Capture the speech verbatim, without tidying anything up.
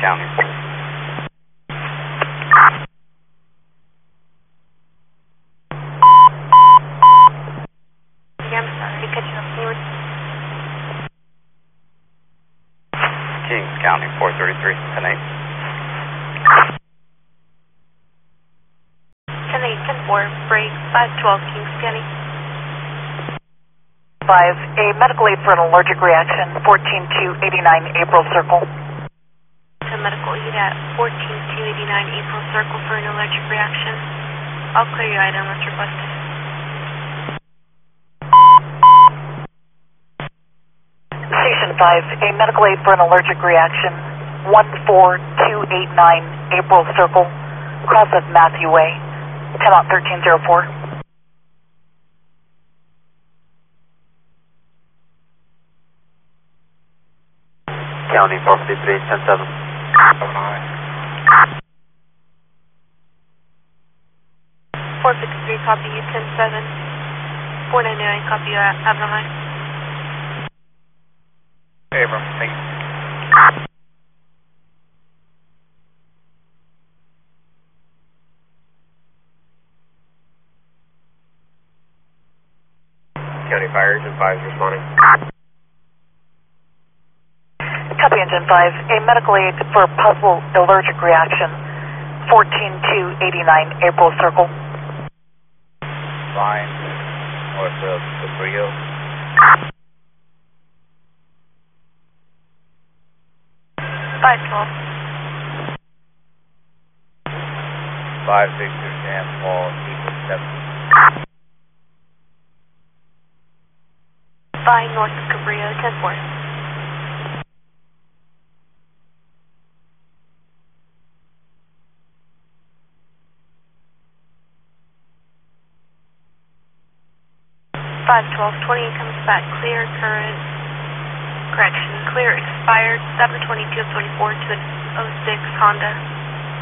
County. Yeah, I'm sorry, catching up forward. Kings County, four thirty-three, ten eight. ten eight, ten four, break, five twelve, Kings County. five, a medical aid for an allergic reaction, fourteen two eighty-nine April Circle. To medical aid at fourteen two eighty-nine April Circle for an allergic reaction. I'll clear your item as requested. Station five, a medical aid for an allergic reaction, one four two eight nine April Circle, cross of Matthew Way, ten out thirteen oh four. County, four fifty-three, ten seven. four fifty-three, copy you, ten seven. four ninety-nine, copy you at Avalon. Abram, thank you. County Fire Engine five is responding. Copy Engine five, a medical aid for a possible allergic reaction, fourteen two eighty-nine April Circle. Fine, north of the Brio. five twelve. five six two Jam Paul, equal seven. five north of Cabrillo, ten four. five twelve, twenty-eight comes back, clear, current, correction, clear, expired, seven twenty-two of twenty-four to an oh six Honda.